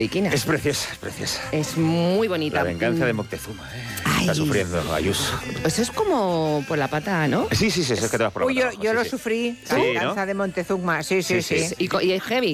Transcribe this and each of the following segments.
Viquina. Es preciosa, es preciosa. Es muy bonita. La venganza de Moctezuma, Está Ay. sufriendo Ayuso. Eso es como por la pata, ¿no? Sí, eso es que te vas por la Uy, pata yo abajo, yo sí, lo sí. sufrí, Sí, la venganza ¿no? de Montezuma. Sí. Y es heavy.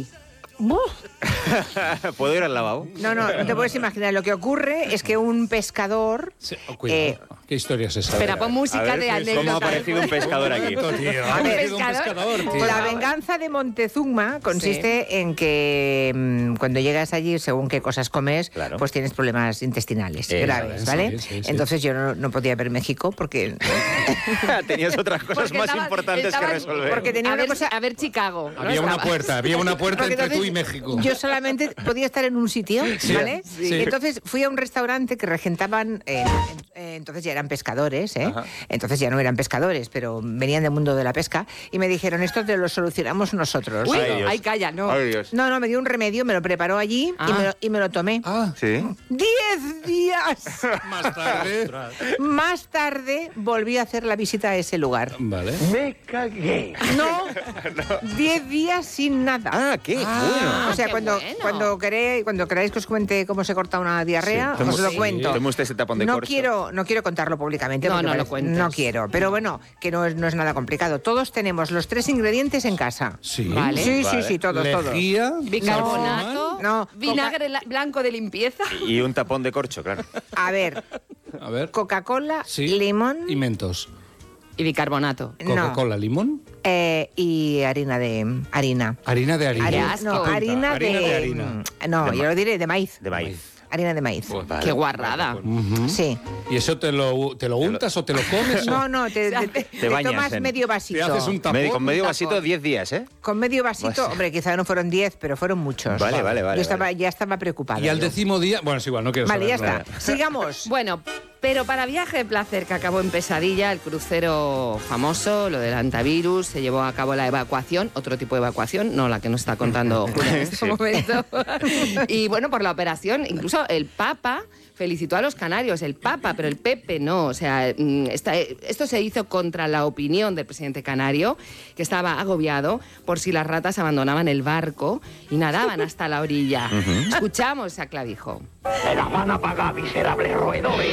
¿Puedo ir al lavabo? No te puedes imaginar. Lo que ocurre es que un pescador... Sí, cuidado. ¿Qué historia es esa? Espera, pon música de anécdota. ¿Cómo ha aparecido un pescador aquí? A ver, un pescador, tío. La venganza de Montezuma consiste en que cuando llegas allí, según qué cosas comes, Claro. pues tienes problemas intestinales Eso graves, es, ¿vale? sí. Entonces yo no podía ver México porque Tenías otras cosas Porque más estaba- importantes que estaba- resolver. porque tenía a una ver, cosa... a ver Chicago. ¿no? Había una Estaba- puerta Porque entre tú y entonces México. Yo solamente podía estar en un sitio, ¿vale? sí. Y entonces fui a un restaurante que regentaban, entonces ya eran pescadores, Ajá. Entonces ya no eran pescadores, pero venían del mundo de la pesca y me dijeron, esto te lo solucionamos nosotros. Uy, Ay, Dios. ay, calla, no. Ay, Dios. No, me dio un remedio, me lo preparó allí y me lo tomé. Ah, ¿Sí? 10 días más tarde. más tarde volví a hacer la visita a ese lugar. Vale. No, 10 días sin nada. Ah, ¿qué? Bueno. O sea, qué cuando bueno. queráis que os cuente cómo se corta una diarrea, os lo cuento. Tome usted ese tapón de No corcho. quiero contarlo públicamente. No, porque no lo parece- cuentes. No quiero, pero bueno, que no es nada complicado. Todos tenemos los 3 ingredientes en casa. Sí. Vale. Sí, todos. Lejía. Bicarbonato, No, vinagre blanco de limpieza. Y un tapón de corcho, claro. A ver, A ver. Coca-Cola, Sí. limón, Y mentos. Y bicarbonato. Coca-Cola, limón. y harina de harina. Harina de harina. Qué asco. No, Apunta. harina de harina. No, yo lo diré de maíz. De maíz. Harina de maíz. Vale. Qué guarrada. Ujú. Sí. ¿Y eso te lo untas o te lo comes? No, te bañas tomas en- medio Te vasito. haces un tapón. Con medio un vasito, tapón. 10 días, ¿eh? Con medio vasito, Pues- hombre, quizá no fueron 10, pero fueron muchos. Vale. Ya estaba preocupada. Y al yo. 10º día... Bueno, es igual, no quiero Vale, ya saberlo. está. Sigamos. Bueno, pero para viaje de placer que acabó en pesadilla, el crucero famoso, lo del antivirus, se llevó a cabo la evacuación, otro tipo de evacuación, no la que nos está contando Julia en este Sí. momento. Y bueno, por la operación, incluso el Papa felicitó a los canarios, el Papa, pero el Pepe no. O sea, esto se hizo contra la opinión del presidente canario, que estaba agobiado por si las ratas abandonaban el barco y nadaban hasta la orilla. Escuchamos a Clavijo. ¡Me la van a pagar, miserables roedores!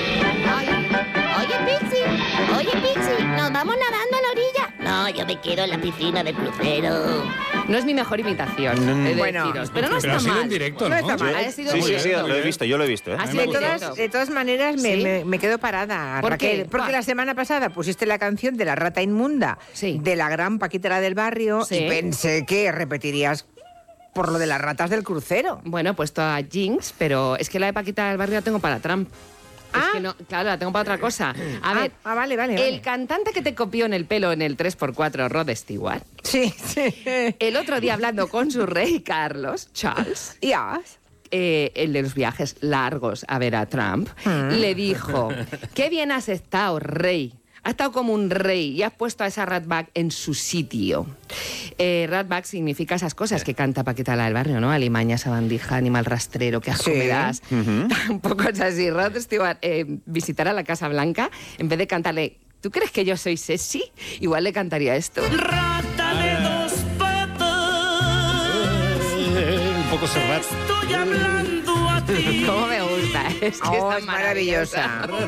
Oye, Pixie, ¿nos vamos nadando a la orilla? No, yo me quiero en la piscina del crucero. No es mi mejor imitación, he de Bueno, deciros, pero no Pero está ha sido mal. en directo, No ¿no? está mal. Ha sido Sí, muy sí, directo. lo he visto, yo lo he visto, ¿eh? Ha sido De muy todas, directo. de todas maneras, ¿Sí? me quedo parada, ¿Por Raquel. qué? Porque Va. la semana pasada pusiste la canción de La rata inmunda, Sí. de la gran Paquitera del barrio, Sí. y pensé que repetirías por lo de las ratas del crucero. Bueno, he puesto a Jinx, pero es que la de Paquita del Barrio la tengo para Trump. Es Ah. que no, claro, la tengo para otra cosa. A ver, vale. el cantante que te copió en el pelo en el 3x4, Rod Stewart, Sí. el otro día hablando con su rey Carlos, Charles, Ya. el de los viajes largos a ver a Trump, le dijo, qué bien has estado, rey. Has estado como un rey y has puesto a esa ratbag en su sitio. Ratbag significa esas cosas que canta Paquita la del Barrio, ¿no? Alimaña, sabandija, animal rastrero, que asco Sí. me das. Tampoco es así. Rod Stewart visitará la Casa Blanca, en vez de cantarle, ¿tú crees que yo soy sexy? Igual le cantaría esto. ¡Rata de dos patas! Un poco serrat. Estoy hablando a ti. ¿Cómo me gusta? Es que Oh, está es maravillosa.